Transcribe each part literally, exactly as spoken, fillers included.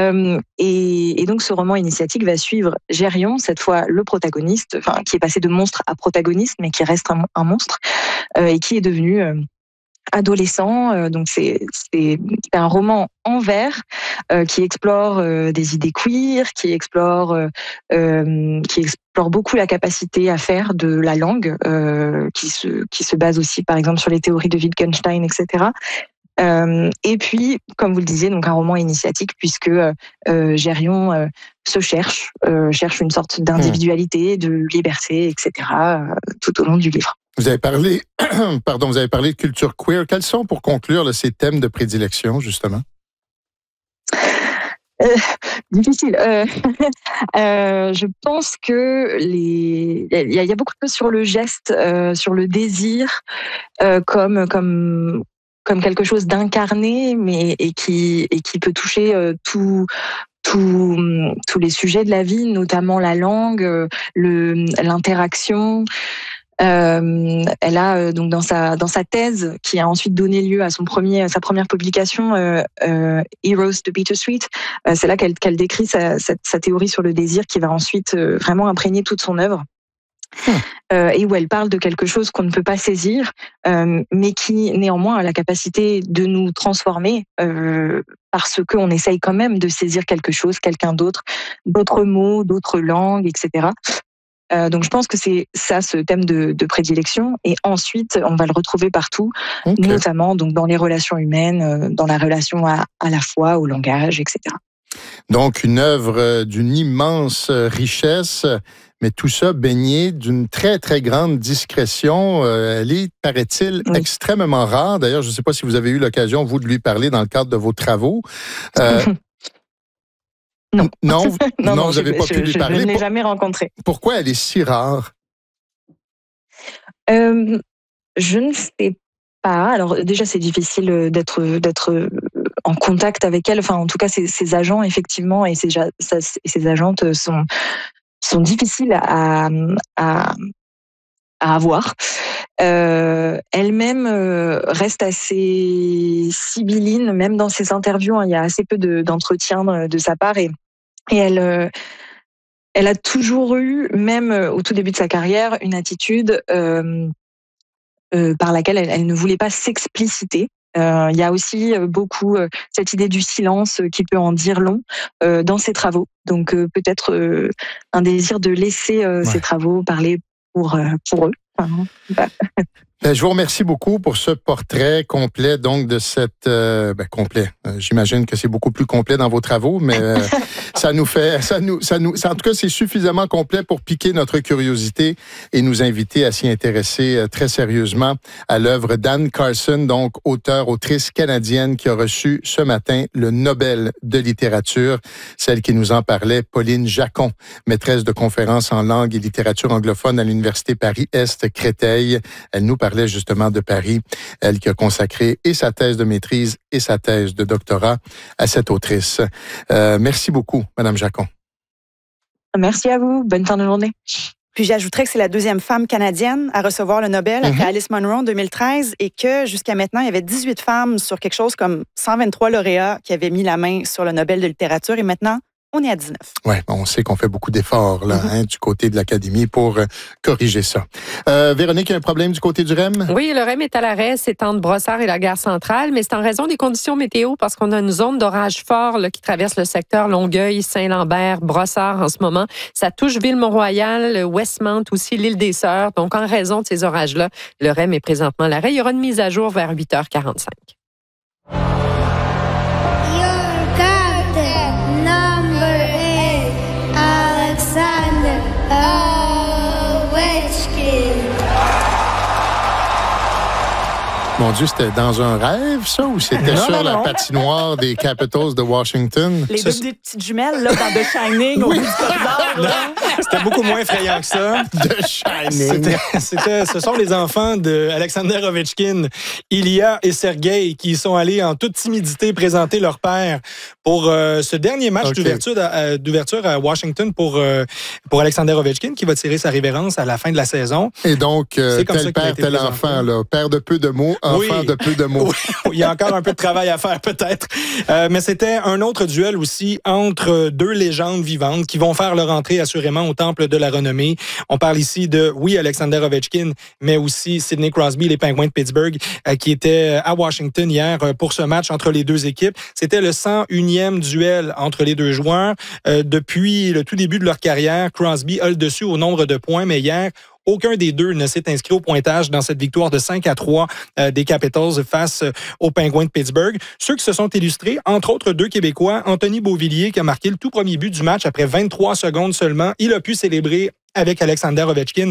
Euh, et, et donc, ce roman initiatique va suivre Gérion, cette fois le protagoniste, enfin, qui est passé de monstre à protagoniste, mais qui reste un, un monstre, euh, et qui est devenu euh, adolescent. Euh, donc, c'est, c'est, c'est un roman en vers euh, qui explore euh, des idées queer, qui explore, euh, euh, qui explore beaucoup la capacité à faire de la langue, euh, qui se, qui se base aussi, par exemple, sur les théories de Wittgenstein, et cetera. Euh, et puis, comme vous le disiez, donc un roman initiatique puisque euh, Gérion euh, se cherche, euh, cherche une sorte d'individualité, de liberté, et cetera. Euh, tout au long du livre. Vous avez parlé, pardon, vous avez parlé de culture queer. Quels sont, pour conclure, là, ces thèmes de prédilection, justement? Euh, difficile. Euh, euh, je pense que les, il y, y a beaucoup de choses sur le geste, euh, sur le désir, euh, comme comme comme quelque chose d'incarné, mais et qui et qui peut toucher euh, tout. Tous, tous les sujets de la vie, notamment la langue, le, l'interaction. Euh, elle a euh, donc dans sa dans sa thèse qui a ensuite donné lieu à son premier sa première publication euh, euh, Heroes to Bittersweet, euh, c'est là qu'elle qu'elle décrit sa, sa sa théorie sur le désir qui va ensuite euh, vraiment imprégner toute son œuvre. Hmm. Euh, et où elle parle de quelque chose qu'on ne peut pas saisir, euh, mais qui néanmoins a la capacité de nous transformer euh, parce qu'on essaye quand même de saisir quelque chose, quelqu'un d'autre, d'autres mots, d'autres langues, et cetera. Euh, donc je pense que c'est ça ce thème de, de prédilection. Et ensuite, on va le retrouver partout, okay. notamment donc dans les relations humaines, dans la relation à, à la foi, au langage, et cetera. Donc une œuvre d'une immense richesse. Mais tout ça baigné d'une très, très grande discrétion. Euh, elle est, paraît-il, oui. extrêmement rare. D'ailleurs, je ne sais pas si vous avez eu l'occasion, vous, de lui parler dans le cadre de vos travaux. Euh, non. Non, non, non, vous n'avez pas je, pu lui je, parler. Je ne l'ai jamais rencontrée. Pourquoi elle est si rare? Euh, je ne sais pas. Alors, déjà, c'est difficile d'être, d'être en contact avec elle. Enfin, en tout cas, ses, ses agents, effectivement, et ses, ses agentes sont... sont difficiles à, à, à avoir. Euh, elle-même euh, reste assez sibylline, même dans ses interviews. Hein, il y a assez peu de, d'entretien de, de sa part et, et elle, euh, elle a toujours eu, même au tout début de sa carrière, une attitude euh, euh, par laquelle elle, elle ne voulait pas s'expliciter. Euh, il y a aussi beaucoup euh, cette idée du silence euh, qui peut en dire long euh, dans ses travaux. Donc euh, peut-être euh, un désir de laisser euh, ouais. ses travaux parler pour, euh, pour eux. Enfin, bah. Ben, je vous remercie beaucoup pour ce portrait complet, donc, de cette... Euh, ben, complet. Euh, j'imagine que c'est beaucoup plus complet dans vos travaux, mais euh, ça nous fait... ça nous, ça nous, ça, en tout cas, c'est suffisamment complet pour piquer notre curiosité et nous inviter à s'y intéresser euh, très sérieusement à l'œuvre d'Anne Carson, donc auteure, autrice canadienne qui a reçu ce matin le Nobel de littérature. Celle qui nous en parlait, Pauline Jacon, maîtresse de conférences en langue et littérature anglophone à l'Université Paris-Est Créteil. Elle nous parlait justement de Paris, elle qui a consacré et sa thèse de maîtrise et sa thèse de doctorat à cette autrice. Euh, merci beaucoup, Madame Jacon. Merci à vous. Bonne fin de journée. Puis j'ajouterais que c'est la deuxième femme canadienne à recevoir le Nobel après mm-hmm. Alice Munro en deux mille treize et que jusqu'à maintenant, il y avait dix-huit femmes sur quelque chose comme cent vingt-trois lauréats qui avaient mis la main sur le Nobel de littérature et maintenant, on est à dix-neuf. Oui, on sait qu'on fait beaucoup d'efforts là, mm-hmm. hein, du côté de l'Académie pour euh, corriger ça. Euh, Véronique, il y a un problème du côté du R E M? Oui, le R E M est à l'arrêt, c'est entre Brossard et la gare centrale, mais c'est en raison des conditions météo parce qu'on a une zone d'orage fort là, qui traverse le secteur Longueuil, Saint-Lambert, Brossard en ce moment. Ça touche Ville-Mont-Royal, Westmount aussi, l'île des Sœurs. Donc, en raison de ces orages-là, le R E M est présentement à l'arrêt. Il y aura une mise à jour vers huit heures quarante-cinq. Mon Dieu, c'était dans un rêve, ça, ou c'était non, sur non, la non. patinoire des Capitals de Washington? Les deux ça, petites jumelles, là, dans The Shining, au bout du corridor. C'était beaucoup moins effrayant que ça. The Shining. C'était, c'était, ce sont les enfants d'Alexander Ovechkin, Ilya et Sergei, qui sont allés en toute timidité présenter leur père pour euh, ce dernier match okay. d'ouverture, à, d'ouverture à Washington pour, euh, pour Alexander Ovechkin, qui va tirer sa révérence à la fin de la saison. Et donc, euh, tel père, tel enfant, là, père de peu de mots, a enfant de peu de mots. Oui, il y a encore un peu de travail à faire peut-être. Euh, mais c'était un autre duel aussi entre deux légendes vivantes qui vont faire leur entrée assurément au temple de la renommée. On parle ici de, oui, Alexander Ovechkin, mais aussi Sidney Crosby, les Penguins de Pittsburgh, euh, qui étaient à Washington hier euh, pour ce match entre les deux équipes. C'était le cent unième duel entre les deux joueurs. Euh, depuis le tout début de leur carrière, Crosby a le dessus au nombre de points, mais hier, aucun des deux ne s'est inscrit au pointage dans cette victoire de cinq à trois euh, des Capitals face aux Penguins de Pittsburgh. Ceux qui se sont illustrés, entre autres deux Québécois, Anthony Beauvillier qui a marqué le tout premier but du match après vingt-trois secondes seulement. Il a pu célébrer avec Alexander Ovechkin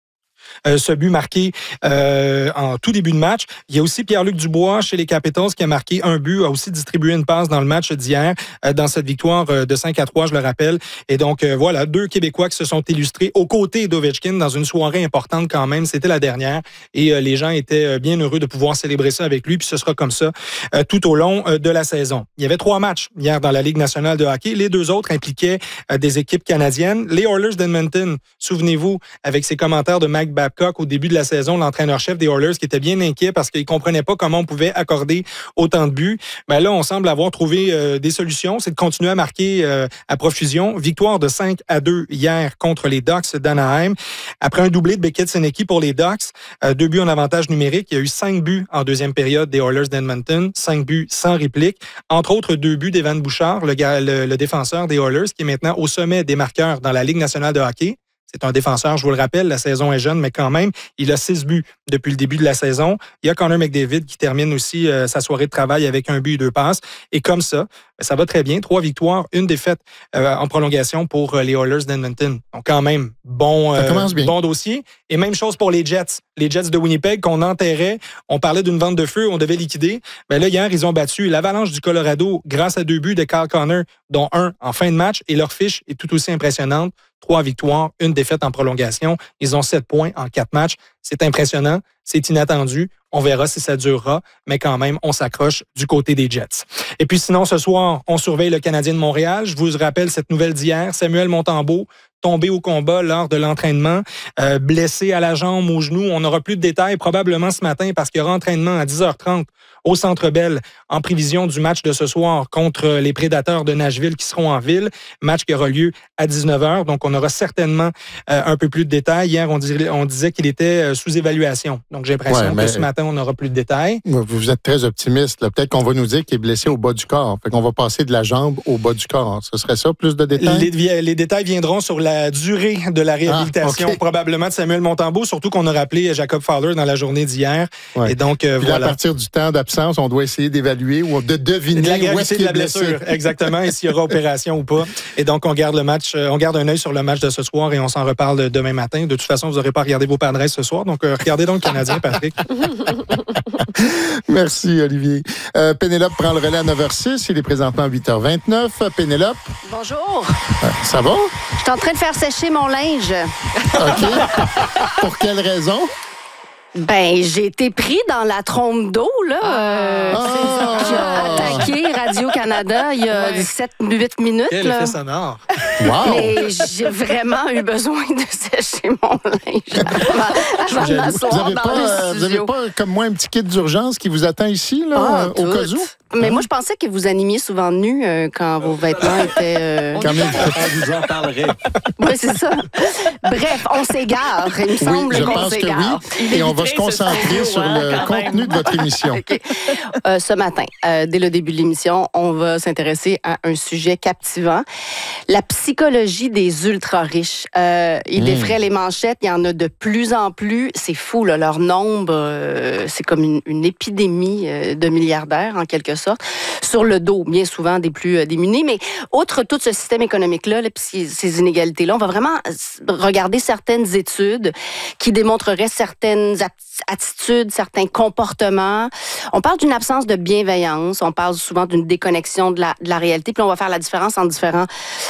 Euh, ce but marqué euh, en tout début de match. Il y a aussi Pierre-Luc Dubois chez les Capitals qui a marqué un but, a aussi distribué une passe dans le match d'hier, euh, dans cette victoire euh, de cinq à trois, je le rappelle. Et donc, euh, voilà, deux Québécois qui se sont illustrés aux côtés d'Ovechkin dans une soirée importante quand même. C'était la dernière. Et euh, les gens étaient euh, bien heureux de pouvoir célébrer ça avec lui. Puis ce sera comme ça euh, tout au long euh, de la saison. Il y avait trois matchs hier dans la Ligue nationale de hockey. Les deux autres impliquaient euh, des équipes canadiennes. Les Oilers d'Edmonton, souvenez-vous, avec ses commentaires de Mike Babcock au début de la saison, l'entraîneur-chef des Oilers qui était bien inquiet parce qu'il ne comprenait pas comment on pouvait accorder autant de buts. Ben là, on semble avoir trouvé euh, des solutions. C'est de continuer à marquer euh, à profusion. Victoire de cinq à deux hier contre les Ducks d'Anaheim. Après un doublé de Beckett-Senecki pour les Ducks, euh, deux buts en avantage numérique. Il y a eu cinq buts en deuxième période des Oilers d'Edmonton, cinq buts sans réplique. Entre autres, deux buts d'Evan Bouchard, le, le, le défenseur des Oilers, qui est maintenant au sommet des marqueurs dans la Ligue nationale de hockey. C'est un défenseur, je vous le rappelle, la saison est jeune, mais quand même, il a six buts depuis le début de la saison. Il y a Connor McDavid qui termine aussi euh, sa soirée de travail avec un but et deux passes. Et comme ça, ça va très bien. Trois victoires, une défaite euh, en prolongation pour euh, les Oilers d'Edmonton. Donc quand même, bon, euh, bon dossier. Et même chose pour les Jets. Les Jets de Winnipeg qu'on enterrait. On parlait d'une vente de feu, on devait liquider. Ben là, hier, ils ont battu l'Avalanche du Colorado grâce à deux buts de Kyle Connor, dont un en fin de match. Et leur fiche est tout aussi impressionnante. Trois victoires, une défaite en prolongation. Ils ont sept points en quatre matchs. C'est impressionnant, c'est inattendu. On verra si ça durera, mais quand même, on s'accroche du côté des Jets. Et puis sinon, ce soir, on surveille le Canadien de Montréal. Je vous rappelle cette nouvelle d'hier. Samuel Montembeault, tombé au combat lors de l'entraînement, euh, blessé à la jambe, au genou. On n'aura plus de détails probablement ce matin parce qu'il y aura entraînement à dix heures trente au Centre Bell en prévision du match de ce soir contre les Prédateurs de Nashville qui seront en ville. Match qui aura lieu à dix-neuf heures. Donc, on aura certainement euh, un peu plus de détails. Hier, on, dis- on disait qu'il était sous évaluation. Donc, j'ai l'impression ouais, mais... que ce matin, on n'aura plus de détails. Vous êtes très optimiste. Là. Peut-être qu'on va nous dire qu'il est blessé au bas du corps. Fait qu'on va passer de la jambe au bas du corps. Ce serait ça, plus de détails? Les, les détails viendront sur la durée de la réhabilitation, ah, okay. probablement de Samuel Montembeault, surtout qu'on a rappelé Jacob Fowler dans la journée d'hier. Ouais. Et donc, euh, Puis voilà. à partir du temps d'absence, on doit essayer d'évaluer ou de deviner de la gravité où est-ce de la blessure. Exactement, et s'il y aura opération ou pas. Et donc, on garde le match, on garde un œil sur le match de ce soir et on s'en reparle demain matin. De toute façon, vous n'aurez pas regardé vos padres ce soir, donc euh, regardez donc le Canadien, Patrick. Merci, Olivier. Euh, Pénélope prend le relais à neuf heures six. Il est présentement à huit heures vingt-neuf. Pénélope. Bonjour. Euh, ça va? Je suis en train de faire sécher mon linge. OK. Pour quelle raison? Ben, j'ai été pris dans la trompe d'eau, là, euh, ah. qui a attaqué Radio-Canada il y a ouais. sept huit minutes. Quel là. effet sonore! Wow. Mais j'ai vraiment eu besoin de sécher mon linge avant, avant de m'asseoir dans pas, le euh, Vous n'avez pas, comme moi, un petit kit d'urgence qui vous attend ici, là, ah, euh, au cas où? Mais moi, je pensais que vous animiez souvent nus euh, quand vos vêtements étaient... Euh... Quand même. On vous en parlerait. Oui, c'est ça. Bref, on s'égare. Il me semble oui, je qu'on pense s'égare. Que oui. Et on va se concentrer sur hein, le contenu même. de votre émission. Okay. Euh, ce matin, euh, dès le début de l'émission, on va s'intéresser à un sujet captivant. La psychologie des ultra-riches. Euh, il mmh. effraie les manchettes. Il y en a de plus en plus. C'est fou, là, leur nombre. Euh, c'est comme une, une épidémie euh, de milliardaires, en quelque sorte. Sur le dos, bien souvent, des plus euh, démunis. Mais outre tout ce système économique-là, là, ces, ces inégalités-là, on va vraiment regarder certaines études qui démontreraient certaines attitudes, certains comportements. On parle d'une absence de bienveillance, on parle souvent d'une déconnexion de la, de la réalité, puis on va faire la différence entre différents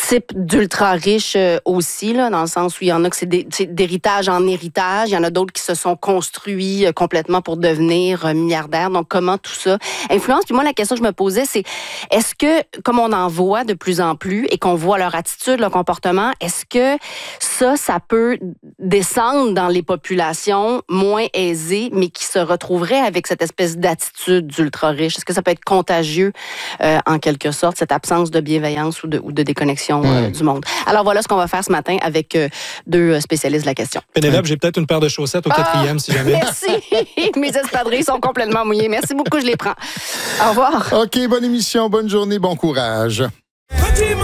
types d'ultra-riches euh, aussi, là, dans le sens où il y en a que c'est, des, c'est d'héritage en héritage, il y en a d'autres qui se sont construits euh, complètement pour devenir euh, milliardaires. Donc, comment tout ça influence? Puis moi, la question que je me posais, c'est est-ce que, comme on en voit de plus en plus et qu'on voit leur attitude, leur comportement, est-ce que ça, ça peut descendre dans les populations moins aisées, mais qui se retrouveraient avec cette espèce d'attitude d'ultra-riche? Est-ce que ça peut être contagieux, euh, en quelque sorte, cette absence de bienveillance ou de, ou de déconnexion euh, mmh. du monde? Alors voilà ce qu'on va faire ce matin avec euh, deux spécialistes de la question. Pénélope, mmh. j'ai peut-être une paire de chaussettes au ah, quatrième, si jamais. Merci! Mes espadrilles sont complètement mouillées. Merci beaucoup, je les prends. Au revoir. OK, bonne émission, bonne journée, bon courage.